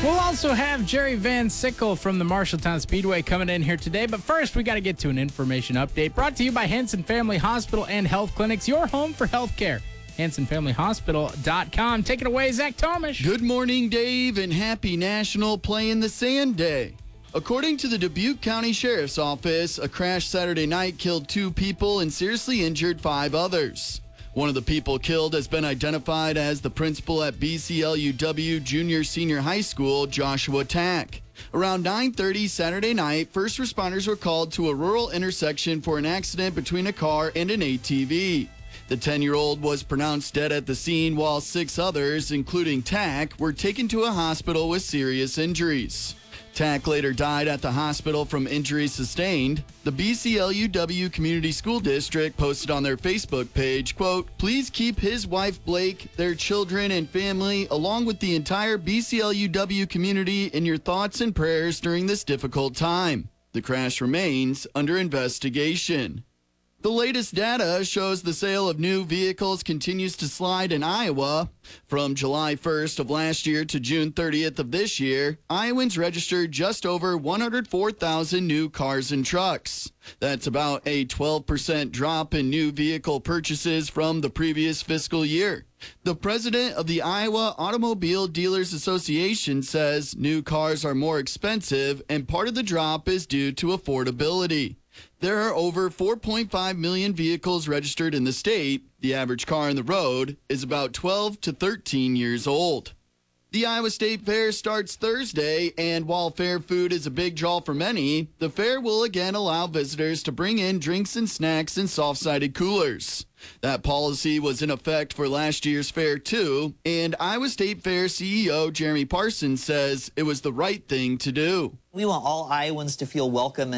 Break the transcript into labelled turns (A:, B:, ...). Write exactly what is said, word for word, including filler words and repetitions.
A: We'll also have Jerry Van Sickle from the Marshalltown Speedway coming in here today. But first, we got to get to an information update brought to you by Hanson Family Hospital and Health Clinics, your home for health care. Hanson Family Hospital dot com. Take it away, Zach Tomish.
B: Good morning, Dave, and happy National Play in the Sand Day. According to the Dubuque County Sheriff's Office, a crash Saturday night killed two people and seriously injured five others. One of the people killed has been identified as the principal at B C L U W Junior Senior High School, Joshua Tack. Around nine thirty Saturday night, first responders were called to a rural intersection for an accident between a car and an A T V. The ten-year-old was pronounced dead at the scene, while six others, including Tack, were taken to a hospital with serious injuries. Tack later died at the hospital from injuries sustained. The B C L U W Community School District posted on their Facebook page, quote, "Please keep his wife Blake, their children and family, along with the entire B C L U W community in your thoughts and prayers during this difficult time. The crash remains under investigation." The latest data shows the sale of new vehicles continues to slide in Iowa. From July first of last year to June thirtieth of this year, Iowans registered just over one hundred four thousand new cars and trucks. That's about a twelve percent drop in new vehicle purchases from the previous fiscal year. The president of the Iowa Automobile Dealers Association says new cars are more expensive, and part of the drop is due to affordability. There are over four point five million vehicles registered in the state. The average car on the road is about twelve to thirteen years old. The Iowa State Fair starts Thursday, and while fair food is a big draw for many, the fair will again allow visitors to bring in drinks and snacks in soft-sided coolers. That policy was in effect for last year's fair, too, and Iowa State Fair C E O Jeremy Parsons says it was the right thing to do.
C: We want all Iowans to feel welcome